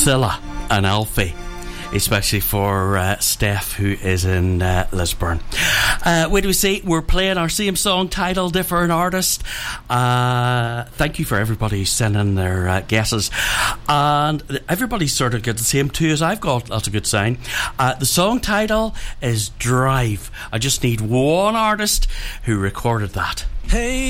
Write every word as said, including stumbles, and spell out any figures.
Scylla and Alfie, especially for uh, Steph, who is in uh, Lisburn. Uh, where do we see? We're playing our same song title, different artist. Uh, thank you for everybody who's sending their uh, guesses. And everybody's sort of got the same too as I've got. That's a good sign. Uh, the song title is Drive. I just need one artist who recorded that. Hey.